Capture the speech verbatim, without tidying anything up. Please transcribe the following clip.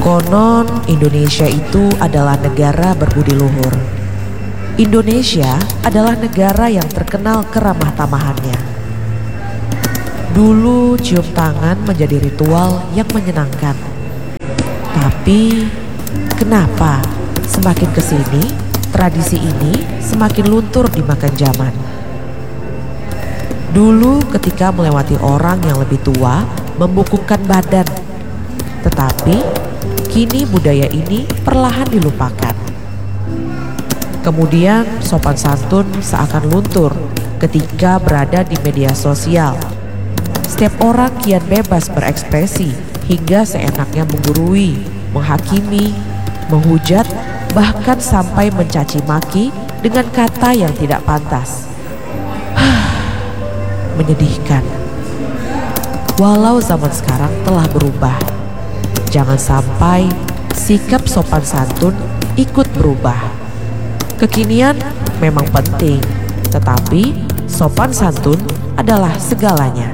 Konon Indonesia itu adalah negara berbudi luhur. Indonesia adalah negara yang terkenal keramah tamahannya. Dulu cium tangan menjadi ritual yang menyenangkan. Tapi kenapa semakin kesini tradisi ini semakin luntur dimakan zaman? Dulu ketika melewati orang yang lebih tua membungkukkan badan. Tetapi kini budaya ini perlahan dilupakan. Kemudian sopan santun seakan luntur ketika berada di media sosial. Setiap orang kian bebas berekspresi hingga seenaknya menggurui, menghakimi, menghujat, bahkan sampai mencaci maki dengan kata yang tidak pantas. Menyedihkan. Walau zaman sekarang telah berubah, jangan sampai sikap sopan santun ikut berubah. Kekinian memang penting, tetapi sopan santun adalah segalanya.